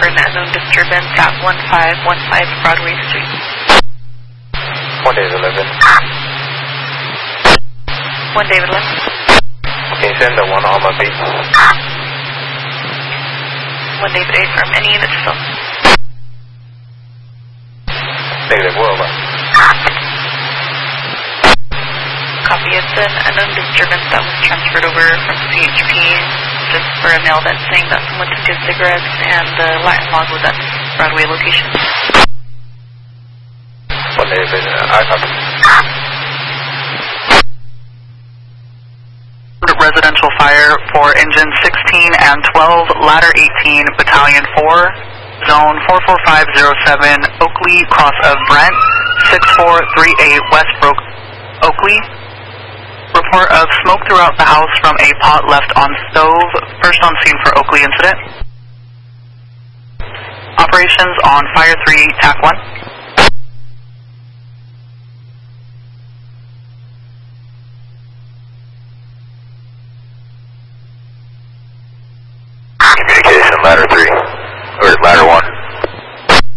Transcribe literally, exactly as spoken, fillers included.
an unknown disturbance at one five one five Broadway Street. one David eleven. one David eleven. Can you send the one Alma B? one David eight from any unit still. Negative, where over? Copy. It's an unknown disturbance that was transferred over from C H P just for a mail that's saying that someone took his cigarettes and the Latin log was at Broadway location. one David, uh, I copy. Residential fire for engine sixteen and twelve, ladder eighteen, battalion four, zone four four five zero seven, Oakley, cross of Brent, six four three eight Westbrook, Oakley. Report of smoke throughout the house from a pot left on stove. First on scene for Oakley incident. Operations on Fire three, T A C one. Communication, ladder three.